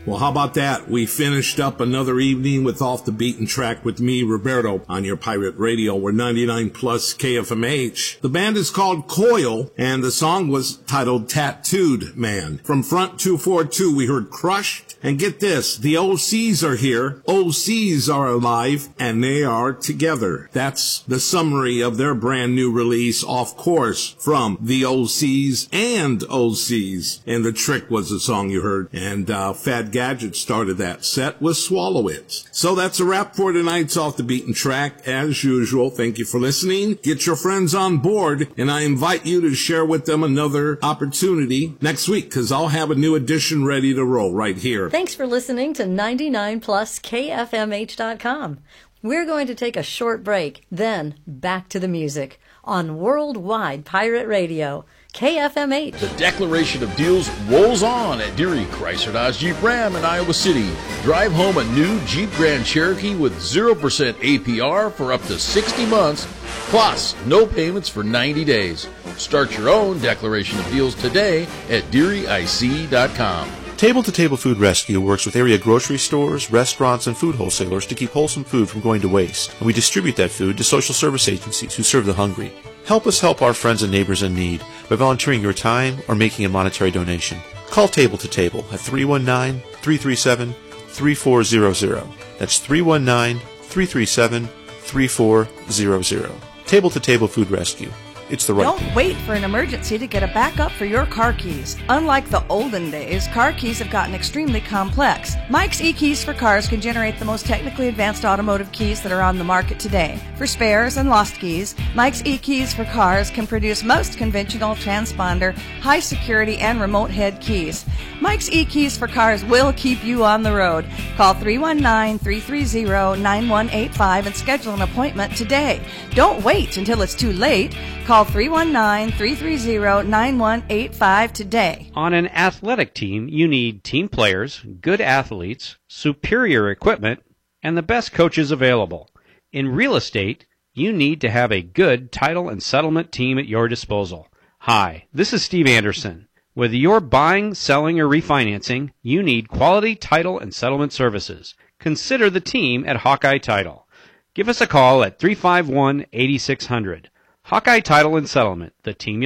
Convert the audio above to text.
Well, how about that? We finished up another evening with Off the Beaten Track with me, Roberto, on your pirate radio. We're 99 plus KFMH. The band is called Coil, and the song was titled Tattooed Man. From Front 242, we heard Crushed. And get this, the OCs are here, OCs are alive, and they are together. That's the summary of their brand new release, Off Course, from the OCs and OCs. And The Trick was the song you heard. And Fat Gadget started that set with Swallow It. So that's a wrap for tonight's Off the Beaten Track. As usual, thank you for listening. Get your friends on board, and I invite you to share with them another opportunity next week, because I'll have a new edition ready to roll right here. Thanks for listening to 99pluskfmh.com. We're going to take a short break, then back to the music on Worldwide Pirate Radio, KFMH. The declaration of deals rolls on at Deary Chrysler Dodge Jeep Ram in Iowa City. Drive home a new Jeep Grand Cherokee with 0% APR for up to 60 months, plus no payments for 90 days. Start your own declaration of deals today at DearyIC.com. Table to Table Food Rescue works with area grocery stores, restaurants, and food wholesalers to keep wholesome food from going to waste, and we distribute that food to social service agencies who serve the hungry. Help us help our friends and neighbors in need by volunteering your time or making a monetary donation. Call Table to Table at 319-337-3400. That's 319-337-3400. Table to Table Food Rescue. It's the right Don't thing. wait for an emergency to get a backup for your car keys. Unlike the olden days, car keys have gotten extremely complex. Mike's eKeys for Cars can generate the most technically advanced automotive keys that are on the market today. For spares and lost keys, Mike's eKeys for Cars can produce most conventional transponder, high security, and remote head keys. Mike's eKeys for Cars will keep you on the road. Call 319-330-9185 and schedule an appointment today. Don't wait until it's too late. Call 319-330-9185 today. On an athletic team, you need team players, good athletes, superior equipment, and the best coaches available. In real estate, you need to have a good title and settlement team at your disposal. Hi, this is Steve Anderson. Whether you're buying, selling, or refinancing, you need quality title and settlement services. Consider the team at Hawkeye Title. Give us a call at 351-8600. Hawkeye Title and Settlement, the team